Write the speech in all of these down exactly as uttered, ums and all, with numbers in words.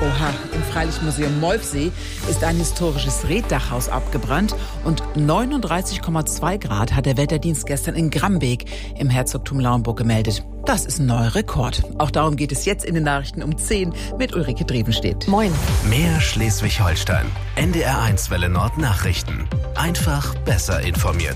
Oha, im Freilichtmuseum Molfsee ist ein historisches Reetdachhaus abgebrannt und neununddreißig Komma zwei Grad hat der Wetterdienst gestern in Grambeek im Herzogtum Lauenburg gemeldet. Das ist ein neuer Rekord. Auch darum geht es jetzt in den Nachrichten um zehn mit Ulrike Drevenstedt. Moin. Mehr Schleswig-Holstein. N D R eins Welle Nord Nachrichten. Einfach besser informiert.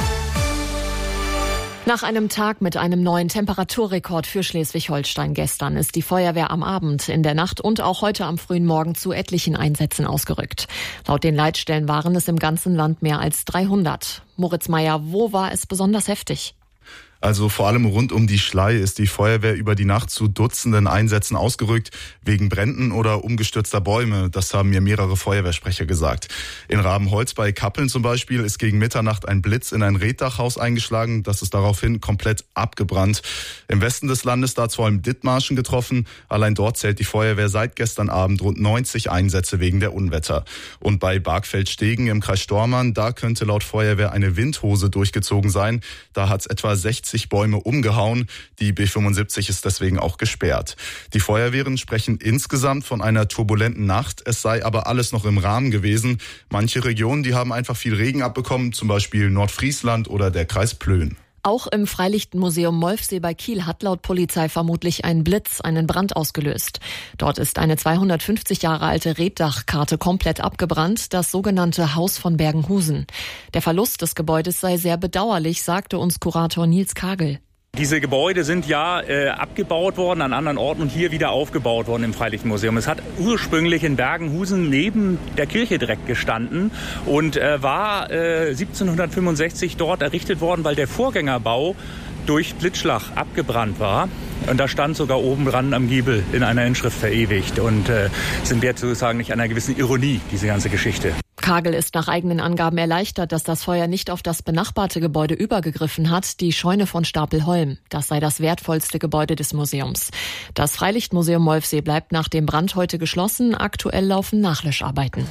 Nach einem Tag mit einem neuen Temperaturrekord für Schleswig-Holstein gestern ist die Feuerwehr am Abend, in der Nacht und auch heute am frühen Morgen zu etlichen Einsätzen ausgerückt. Laut den Leitstellen waren es im ganzen Land mehr als dreihundert. Moritz Meyer, wo war es besonders heftig? Also vor allem rund um die Schlei ist die Feuerwehr über die Nacht zu Dutzenden Einsätzen ausgerückt, wegen Bränden oder umgestürzter Bäume. Das haben mir mehrere Feuerwehrsprecher gesagt. In Rabenholz bei Kappeln zum Beispiel ist gegen Mitternacht ein Blitz in ein Reetdachhaus eingeschlagen. Das ist daraufhin komplett abgebrannt. Im Westen des Landes, da hat es vor allem Dithmarschen getroffen. Allein dort zählt die Feuerwehr seit gestern Abend rund neunzig Einsätze wegen der Unwetter. Und bei Bargfeld-Stegen im Kreis Stormarn, da könnte laut Feuerwehr eine Windhose durchgezogen sein. Da hat es etwa sechzig Bäume umgehauen. Die B fünfundsiebzig ist deswegen auch gesperrt. Die Feuerwehren sprechen insgesamt von einer turbulenten Nacht. Es sei aber alles noch im Rahmen gewesen. Manche Regionen, die haben einfach viel Regen abbekommen, zum Beispiel Nordfriesland oder der Kreis Plön. Auch im Freilichtmuseum Molfsee bei Kiel hat laut Polizei vermutlich ein Blitz einen Brand ausgelöst. Dort ist eine zweihundertfünfzig Jahre alte Reetdachkarte komplett abgebrannt, das sogenannte Haus von Bergenhusen. Der Verlust des Gebäudes sei sehr bedauerlich, sagte uns Kurator Nils Kagel. Diese Gebäude sind ja äh, abgebaut worden an anderen Orten und hier wieder aufgebaut worden im Freilichtmuseum. Es hat ursprünglich in Bergenhusen neben der Kirche direkt gestanden und äh, war äh, siebzehnhundertfünfundsechzig dort errichtet worden, weil der Vorgängerbau durch Blitzschlag abgebrannt war. Und da stand sogar oben dran am Giebel in einer Inschrift verewigt. Und äh, sind wir sozusagen nicht einer gewissen Ironie, diese ganze Geschichte. Kagel ist nach eigenen Angaben erleichtert, dass das Feuer nicht auf das benachbarte Gebäude übergegriffen hat, die Scheune von Stapelholm. Das sei das wertvollste Gebäude des Museums. Das Freilichtmuseum Molfsee bleibt nach dem Brand heute geschlossen. Aktuell laufen Nachlöscharbeiten.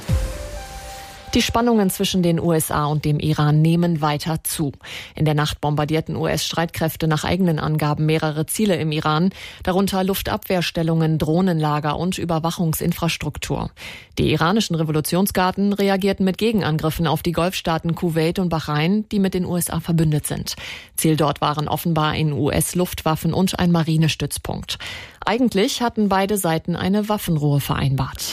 Die Spannungen zwischen den U S A und dem Iran nehmen weiter zu. In der Nacht bombardierten U S-Streitkräfte nach eigenen Angaben mehrere Ziele im Iran, darunter Luftabwehrstellungen, Drohnenlager und Überwachungsinfrastruktur. Die iranischen Revolutionsgarden reagierten mit Gegenangriffen auf die Golfstaaten Kuwait und Bahrain, die mit den U S A verbündet sind. Ziel dort waren offenbar ein U S-Luftwaffen- und ein Marinestützpunkt. Eigentlich hatten beide Seiten eine Waffenruhe vereinbart.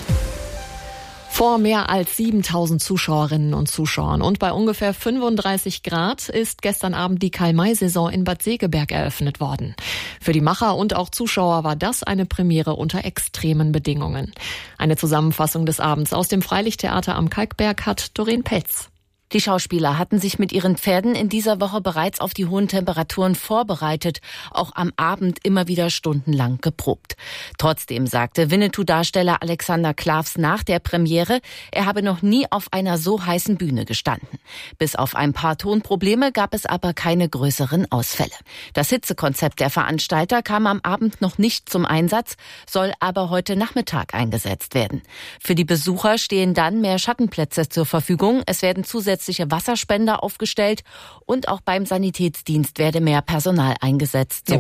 Vor mehr als siebentausend Zuschauerinnen und Zuschauern und bei ungefähr fünfunddreißig Grad ist gestern Abend die Karl-May-Saison in Bad Segeberg eröffnet worden. Für die Macher und auch Zuschauer war das eine Premiere unter extremen Bedingungen. Eine Zusammenfassung des Abends aus dem Freilichttheater am Kalkberg hat Doreen Pelz. Die Schauspieler hatten sich mit ihren Pferden in dieser Woche bereits auf die hohen Temperaturen vorbereitet, auch am Abend immer wieder stundenlang geprobt. Trotzdem sagte Winnetou-Darsteller Alexander Klavs nach der Premiere, er habe noch nie auf einer so heißen Bühne gestanden. Bis auf ein paar Tonprobleme gab es aber keine größeren Ausfälle. Das Hitzekonzept der Veranstalter kam am Abend noch nicht zum Einsatz, soll aber heute Nachmittag eingesetzt werden. Für die Besucher stehen dann mehr Schattenplätze zur Verfügung. Es werden zusätzliche Wasserspender aufgestellt und auch beim Sanitätsdienst werde mehr Personal eingesetzt. So